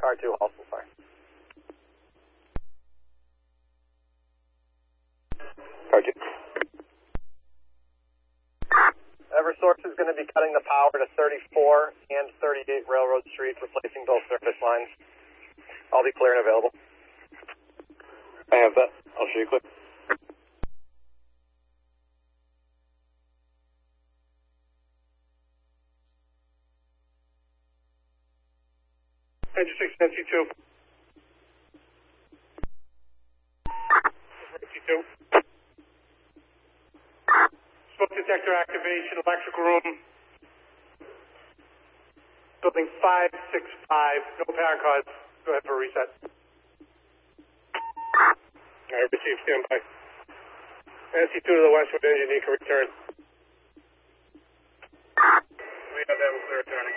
Car 2, also fire. Car 2. Eversource is going to be cutting the power to 34 and 38 Railroad Street, replacing both service lines. I'll be clear and available. I have that. I'll show you quick. Engine 6, NC2. NC2. Smoke detector activation, electrical room. Building 565, no power cause. Go ahead for a reset. Alright, receive, stand by. NC2 to the westward, engine, you can return. We have that, we're returning.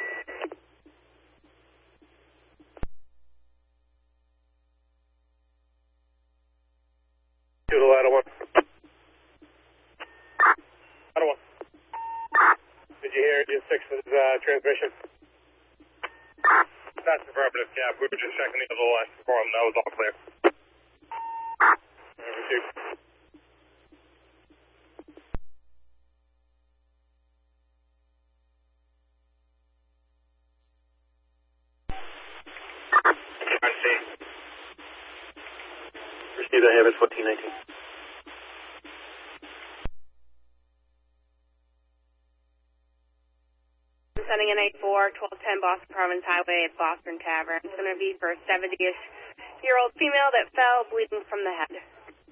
To the ladder 1. Ladder 1. Did you hear Engine 6's transmission? That's affirmative, yeah. We were just checking the other last form. That was all clear. Received. Received, I have it, 1419. Sending an 8-4, 1210 Boston Province Highway at Boston Tavern. It's going to be for a 70-ish-year-old female that fell bleeding from the head.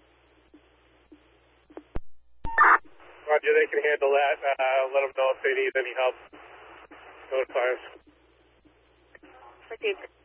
Roger, they can handle that. Let them know if they need any help. Notify us. Received.